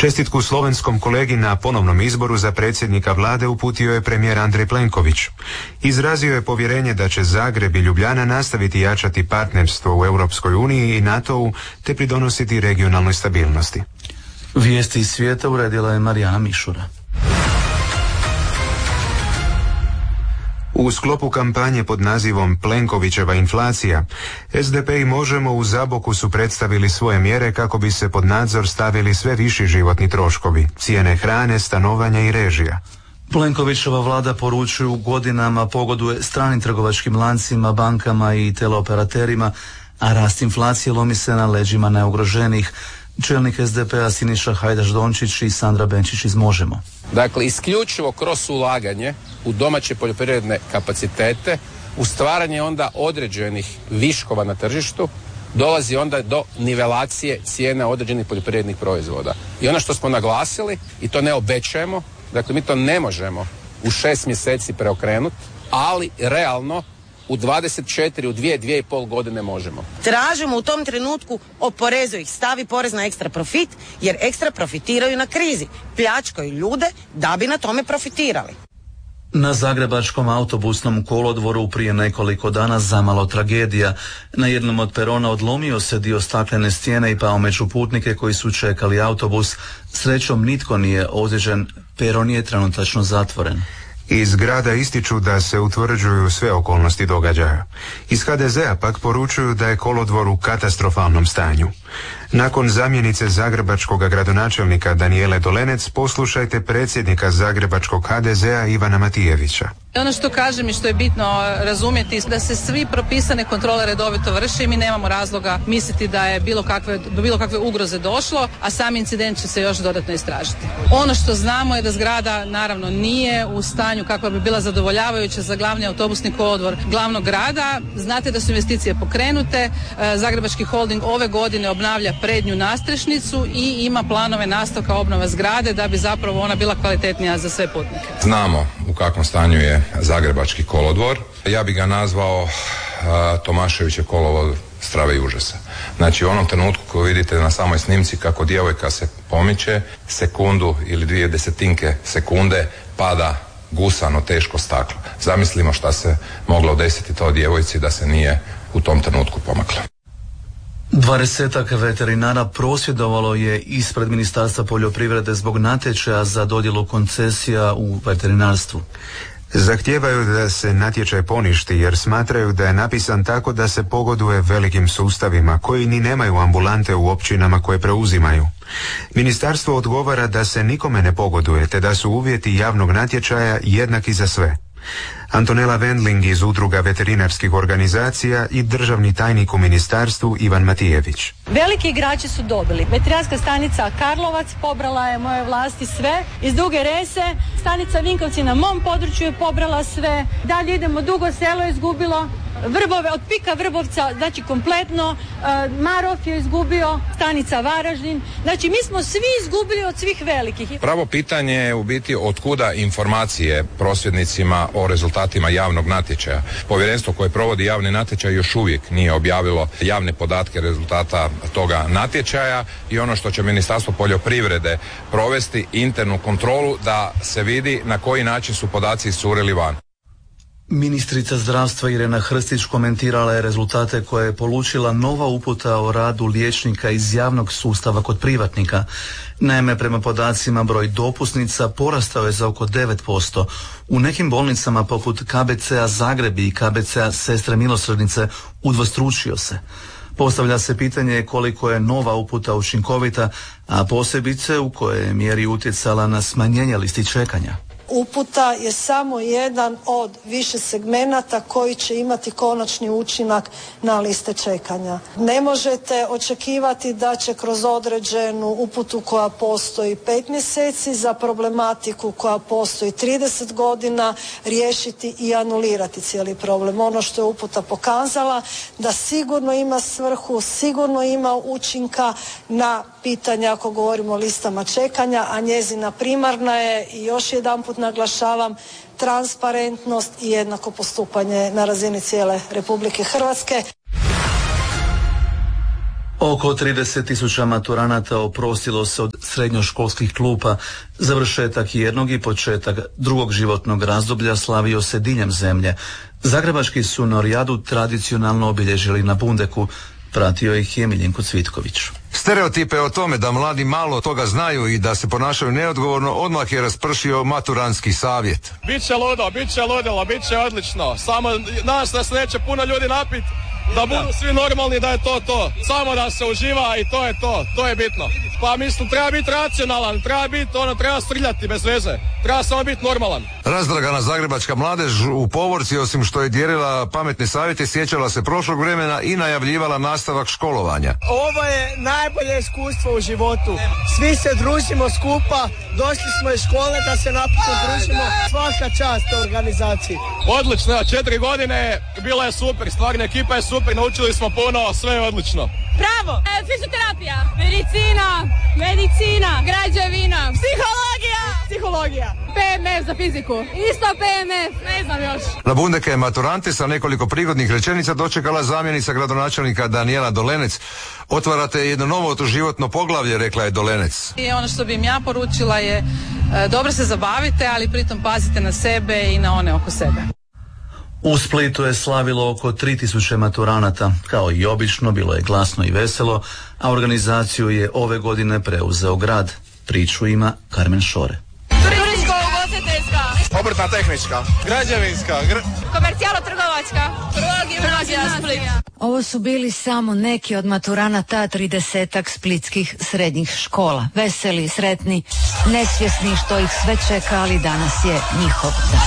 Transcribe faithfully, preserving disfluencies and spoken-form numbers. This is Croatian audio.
Čestitku slovenskom kolegi na ponovnom izboru za predsjednika vlade uputio je premijer Andrej Plenković. Izrazio je povjerenje da će Zagreb i Ljubljana nastaviti jačati partnerstvo u Europskoj uniji i NATO-u te pridonositi regionalnoj stabilnosti. Vijesti iz svijeta uredila je Marijana Mišura. U sklopu kampanje pod nazivom Plenkovićeva inflacija, es de pe i Možemo u Zaboku su predstavili svoje mjere kako bi se pod nadzor stavili sve viši životni troškovi, cijene hrane, stanovanja i režija. Plenkovićeva vlada, poručuju, godinama pogoduje stranim trgovačkim lancima, bankama i teleoperaterima, a rast inflacije lomi se na leđima najugroženijih. Čelnik es de pe-a Siniša Hajdaš Dončić i Sandra Benčić iz Možemo. Dakle, isključivo kroz ulaganje u domaće poljoprivredne kapacitete, u stvaranje onda određenih viškova na tržištu, dolazi onda do nivelacije cijena određenih poljoprivrednih proizvoda. I ono što smo naglasili, i to ne obećajemo, dakle mi to ne možemo u šest mjeseci preokrenuti, ali realno u dvadeset četiri, u dvije, dvije i pol godine možemo. Tražimo u tom trenutku oporezuj ih, stavi porez na ekstra profit, jer ekstra profitiraju na krizi. Pljačkaju ljude da bi na tome profitirali. Na zagrebačkom autobusnom kolodvoru prije nekoliko dana zamalo tragedija. Na jednom od perona odlomio se dio staklene stijene i pao među putnike koji su čekali autobus. Srećom nitko nije ozlijeđen, peron je trenutačno zatvoren. Iz grada ističu da se utvrđuju sve okolnosti događaja. Iz ha de zea pak poručuju da je kolodvor u katastrofalnom stanju. Nakon zamjenice zagrebačkog gradonačelnika Danijele Dolenec, poslušajte predsjednika zagrebačkog ha de zea Ivana Matijevića. Ono što kažem i što je bitno razumjeti da se svi propisane kontrole redovito vrše i mi nemamo razloga misliti da je bilo kakve, do bilo kakve ugroze došlo, a sam incident će se još dodatno istražiti. Ono što znamo je da zgrada naravno nije u stanju kakva bi bila zadovoljavajuća za glavni autobusni kolodvor glavnog grada. Znate da su investicije pokrenute, Zagrebački holding ove godine obnavlja prednju nastrešnicu i ima planove nastavka obnova zgrade da bi zapravo ona bila kvalitetnija za sve putnike. Znamo u kakvom stanju je Zagrebački kolodvor. Ja bih ga nazvao uh, Tomaševićev kolodvor strave i užasa. Znači u onom trenutku koji vidite na samoj snimci kako djevojka se pomiče, sekundu ili dvije desetinke sekunde pada gusano teško staklo. Zamislimo šta se moglo desiti toj djevojci da se nije u tom trenutku pomakla. Dvadesetak veterinara prosvjedovalo je ispred Ministarstva poljoprivrede zbog natječaja za dodjelu koncesija u veterinarstvu. Zahtijevaju da se natječaj poništi jer smatraju da je napisan tako da se pogoduje velikim sustavima koji ni nemaju ambulante u općinama koje preuzimaju. Ministarstvo odgovara da se nikome ne pogoduje te da su uvjeti javnog natječaja jednaki za sve. Antonela Wendling iz Udruga veterinarskih organizacija i državni tajnik u ministarstvu Ivan Matijević. Veliki igrači su dobili. Veterinarska stanica Karlovac pobrala je moje vlasti sve. Iz Duge Rese stanica Vinkovci na mom području je pobrala sve. Dalje idemo, Dugo Selo je izgubilo. Vrbove, od Pika Vrbovca, znači kompletno, uh, Marof je izgubio, stanica Varaždin, znači mi smo svi izgubili od svih velikih. Pravo pitanje je u biti otkuda informacije prosvjednicima o rezultatima javnog natječaja. Povjerenstvo koje provodi javni natječaj još uvijek nije objavilo javne podatke rezultata toga natječaja i ono što će Ministarstvo poljoprivrede provesti internu kontrolu da se vidi na koji način su podaci iscurili van. Ministrica zdravstva Irena Hrstić komentirala je rezultate koje je polučila nova uputa o radu liječnika iz javnog sustava kod privatnika. Naime, prema podacima broj dopusnica porastao je za oko devet posto. U nekim bolnicama poput ka be ce a Zagreb i ka be ce a Sestre milosrdnice udvostručio se. Postavlja se pitanje koliko je nova uputa učinkovita, a posebice u kojoj je mjeri utjecala na smanjenje listi čekanja. Uputa je samo jedan od više segmenata koji će imati konačni učinak na liste čekanja. Ne možete očekivati da će kroz određenu uputu koja postoji pet mjeseci za problematiku koja postoji trideset godina riješiti i anulirati cijeli problem. Ono što je uputa pokazala da sigurno ima svrhu, sigurno ima učinka na pitanje ako govorimo o listama čekanja, a njezina primarna je, i još jedanput naglašavam, transparentnost i jednako postupanje na razini cijele Republike Hrvatske. Oko trideset tisuća maturanata oprostilo se od srednjoškolskih klupa. Završetak jednog i početak drugog životnog razdoblja slavio se diljem zemlje. Zagrebački su Norijadu tradicionalno obilježili na Bundeku. Pratio ih je Miljenko Cvitković. Stereotipe o tome da mladi malo toga znaju i da se ponašaju neodgovorno odmah je raspršio maturantski savjet. Biće ludo, biće ludilo, biće odlično. Samo nas da se neće puno ljudi napiti, da budu svi normalni, da je to to. Samo da se uživa i to je to. To je bitno. Pa mislim, treba biti racionalan, treba biti, ono, treba srljati bez veze. Treba samo biti normalan. Razdragana zagrebačka mladež u povorci, osim što je dijelila pametne savjete, sjećala se prošlog vremena i najavljivala nastavak školovanja. Ovo je najbolje iskustvo u životu. Svi se družimo skupa, došli smo iz škole da se napokon družimo. Svaka čast organizaciji. Odlično, četiri godine, bila je super, stvarna ekipa je super, naučili smo puno, sve je odlično. Bravo! E, fizioterapija, medicina, medicina, građevina, psihologija, psihologija. P M F za fiziku, isto P M F, ne znam još. Na Bundeke je maturante sa nekoliko prigodnih rečenica dočekala zamjenica gradonačelnika Danijela Dolenec. Otvarate jedno novo životno poglavlje, rekla je Dolenec. I ono što bi im ja poručila je e, dobro se zabavite, ali pritom pazite na sebe i na one oko sebe. U Splitu je slavilo oko tri tisuće maturanata. Kao i obično, bilo je glasno i veselo, a organizaciju je ove godine preuzeo grad. Priču ima Karmen Šore. Turističko-ugostiteljska, Obrtna tehnička, građevinska, gr- komercijalo-trgovačka, prva gimnazija Split. Ovo su bili samo neki od maturanata tridesetak splitskih srednjih škola. Veseli, sretni, nesvjesni što ih sve čeka, ali danas je njihov dan.